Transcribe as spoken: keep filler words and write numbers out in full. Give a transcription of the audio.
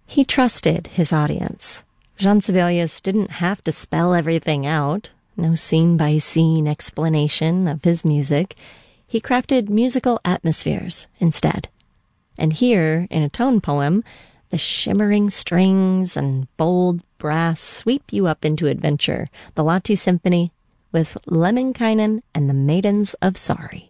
He trusted his audience. Jean Sibelius didn't have to spell everything out, no scene-by-scene explanation of his music. He crafted musical atmospheres instead. And here, in a tone poem, the shimmering strings and bold brass sweep you up into adventure, the Lahti Symphony with Lemminkainen and the Maidens of Sorry.